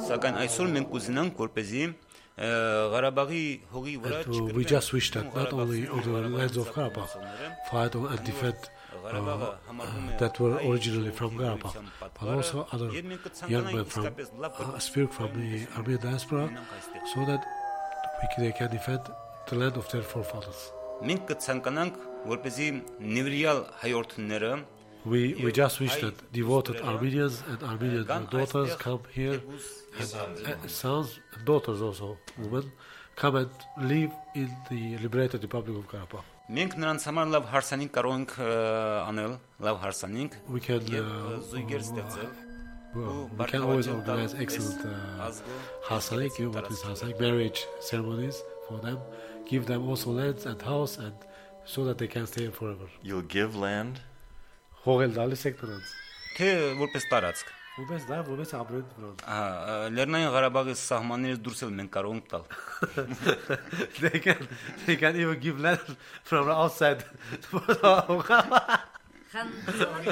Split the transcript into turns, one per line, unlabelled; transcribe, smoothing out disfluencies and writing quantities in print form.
Սակայն այսօր մենք կուզենանք որպեսզի Ղարաբաղի հողի վրա
We just wish that not only on the lands of Karabakh fight and defend that were originally from Karabakh, but also other young men from Spirk from the Armenian diaspora, so that they can defend the land of their forefathers.
Մենք կցանկանանք որպեսզի նվիրյալ հայորդները
We just wish that devoted Armenians and Armenian daughters come here, and sons and daughters also, women, come and live in the liberated Republic of Karabakh.
Մենք նրանց համար լավ հարսանիք կարող ենք անել, լավ հարսանիք
We can
զույգեր ստեղծել
we can always organize excellent harsanik, what is harsanik, marriage ceremonies for them, give them also lands and house, and so that they can stay forever.
You'll give land?
Հողել դալիս եք նրանց։
Թե որպես տարածք։
Որպես դա, որպես ապրեն նրանց։
Լեռնային Ղարաբաղի սահմաններից դուրս էլ մենք կարող ենք տալ։
They can even give land from outside.